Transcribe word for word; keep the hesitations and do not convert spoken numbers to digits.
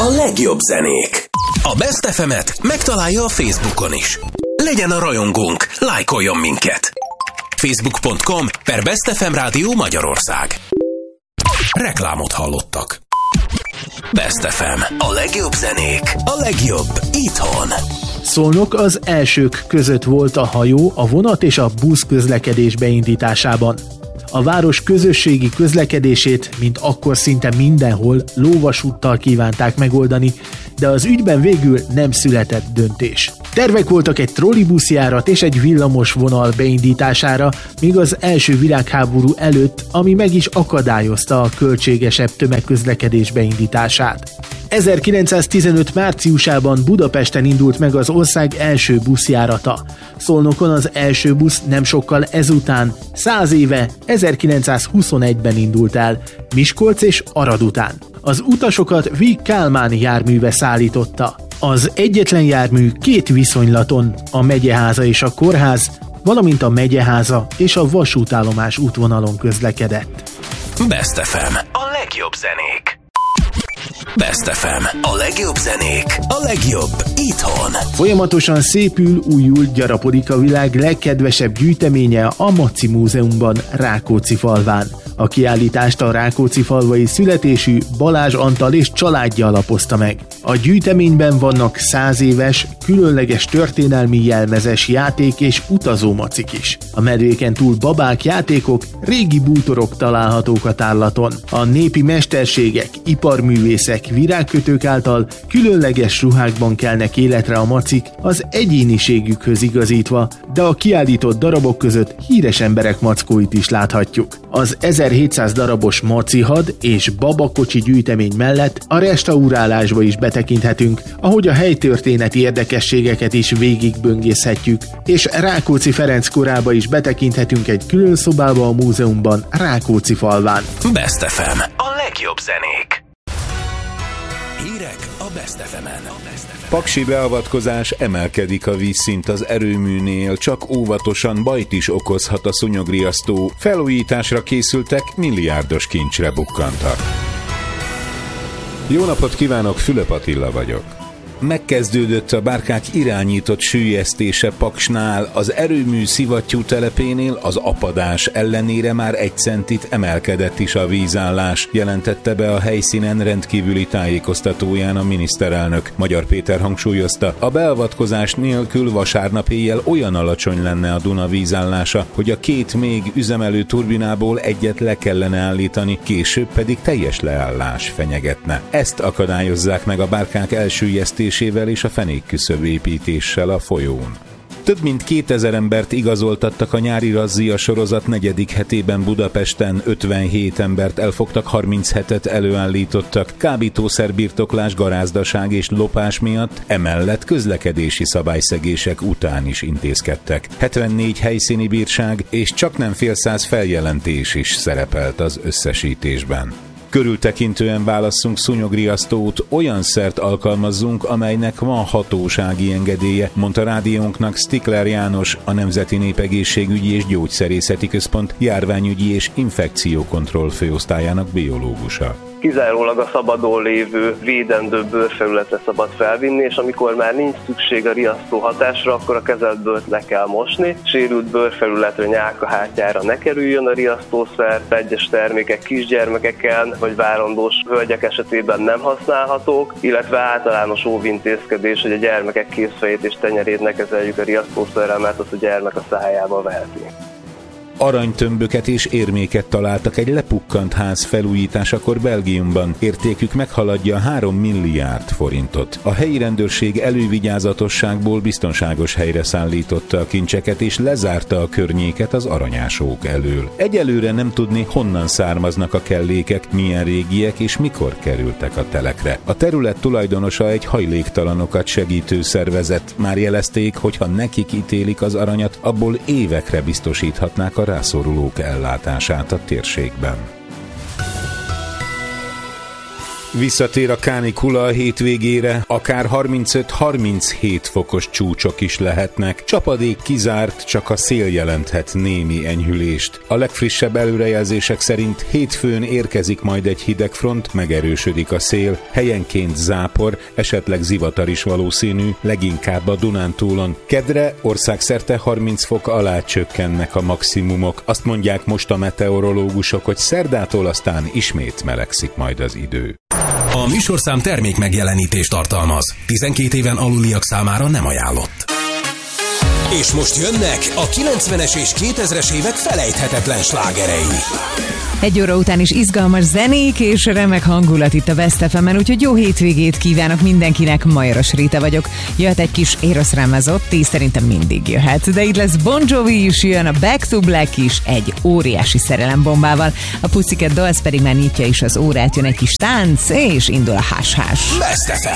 A legjobb zenék. A Best ef emet megtalálja a Facebookon is. Legyen a rajongónk, lájkoljon minket. facebook pont com per Best ef em Rádió Magyarország. Reklámot hallottak. Best ef em. A legjobb zenék. A legjobb itthon. Szolnok az elsők között volt a hajó, a vonat és a busz közlekedés beindításában. A város közösségi közlekedését, mint akkor szinte mindenhol, lóvasúttal kívánták megoldani, de az ügyben végül nem született döntés. Tervek voltak egy trollibuszjárat és egy villamos vonal beindítására, még az első világháború előtt, ami meg is akadályozta a költségesebb tömegközlekedés beindítását. ezerkilencszáztizenöt márciusában Budapesten indult meg az ország első buszjárata. Szolnokon az első busz nem sokkal ezután, száz éve, ezerkilencszázhuszonegyben indult el, Miskolc és Arad után. Az utasokat Víg Kálmán járműve szállította. Az egyetlen jármű két viszonylaton, a megyeháza és a kórház, valamint a megyeháza és a vasútállomás útvonalon közlekedett. Best ef em. A legjobb zenék. Best ef em. A legjobb zenék. A legjobb itthon. Folyamatosan szépül, újul, gyarapodik a világ legkedvesebb gyűjteménye a Maci Múzeumban, Rákóczifalván. A kiállítást a rákóczifalvai születésű Balázs Antal és családja alapozta meg. A gyűjteményben vannak száz éves, különleges történelmi jelmezes játék és utazó macik is. A medvéken túl babák, játékok, régi bútorok találhatók a tárlaton. A népi mesterségek, iparművészek, virágkötők által különleges ruhákban kelnek életre a macik, az egyéniségükhöz igazítva, de a kiállított darabok között híres emberek mackóit is láthatjuk. Az ezerhétszáz darabos macihad és babakocsi gyűjtemény mellett a restaurálásba is betekinthetünk, ahogy a helytörténeti érdekességeket is végigböngészhetjük, és Rákóczi Ferenc korába is betekinthetünk egy külön szobába a múzeumban, Rákóczifalván. Best ef em. A legjobb zenék. Hírek a Best ef emen. Paksi beavatkozás, emelkedik a vízszint az erőműnél, csak óvatosan bajt is okozhat a szúnyogriasztó. Felújításra készültek, milliárdos kincsre bukkantak. Jó napot kívánok, Fülöp Attila vagyok. Megkezdődött a bárkák irányított süllyesztése Paksnál, az erőmű szivattyú telepénél az apadás ellenére már egy centit emelkedett is a vízállás, jelentette be a helyszínen rendkívüli tájékoztatóján a miniszterelnök. Magyar Péter hangsúlyozta, a beavatkozás nélkül vasárnap éjjel olyan alacsony lenne a Duna vízállása, hogy a két még üzemelő turbinából egyet le kellene állítani, később pedig teljes leállás fenyegetne. Ezt akadályozzák meg a bárkák elsüllyesztésével és a fenékküszöb építéssel a folyón. Több mint kétezer embert igazoltattak a nyári razzia sorozat negyedik hetében Budapesten, ötvenhét embert elfogtak, harminchetet előállítottak, kábítószerbirtoklás, garázdaság és lopás miatt, emellett közlekedési szabályszegések után is intézkedtek. hetvennégy helyszíni bírság és csaknem fél száz feljelentés is szerepelt az összesítésben. Körültekintően válasszunk szúnyogriasztót, olyan szert alkalmazzunk, amelynek van hatósági engedélye, mondta rádiónknak Stikler János, a Nemzeti Népegészségügyi és Gyógyszerészeti Központ járványügyi és infekciókontroll főosztályának biológusa. Kizárólag a szabadon lévő, védendő bőrfelületre szabad felvinni, és amikor már nincs szükség a riasztó hatásra, akkor a kezelt bőrt le kell mosni. Sérült bőrfelületre, nyálkahártyára ne kerüljön a riasztószer, egyes termékek kisgyermekeken vagy várandós hölgyek esetében nem használhatók, illetve általános óvintézkedés, hogy a gyermekek kézfejét és tenyerét ne kezeljük a riasztószerrel, mert azt a gyermek a szájába veheti. Aranytömböket és érméket találtak egy lepukkant ház felújításakor Belgiumban. Értékük meghaladja három milliárd forintot. A helyi rendőrség elővigyázatosságból biztonságos helyre szállította a kincseket és lezárta a környéket az aranyásók elől. Egyelőre nem tudni, honnan származnak a kellékek, milyen régiek és mikor kerültek a telekre. A terület tulajdonosa egy hajléktalanokat segítő szervezet. Már jelezték, hogy ha nekik ítélik az aranyat, abból évekre biztosíthatnák a rászorulók ellátását a térségben. Visszatér a kánikula a hétvégére, akár harmincöt-harminchét fokos csúcsok is lehetnek. Csapadék kizárt, csak a szél jelenthet némi enyhülést. A legfrissebb előrejelzések szerint hétfőn érkezik majd egy hidegfront, megerősödik a szél, helyenként zápor, esetleg zivatar is valószínű, leginkább a Dunántúlon. Kedre országszerte harminc fok alá csökkennek a maximumok. Azt mondják most a meteorológusok, hogy szerdától aztán ismét melegszik majd az idő. A műsorszám termék megjelenítést tartalmaz. tizenkét éven aluliak számára nem ajánlott. És most jönnek a kilencvenes és kétezres évek felejthetetlen slágerei. Egy óra után is izgalmas zenék és remek hangulat itt a Best ef emen, úgyhogy jó hétvégét kívánok mindenkinek, Majoros Rita vagyok. Jöhet egy kis Eros Ramazzotti, szerintem mindig jöhet, de itt lesz Bon Jovi is, jön a Back to Black is egy óriási szerelembombával, a Pussycat Dolls pedig már nyitja is az órát, jön egy kis tánc, és indul a Hash Hash. Best ef em.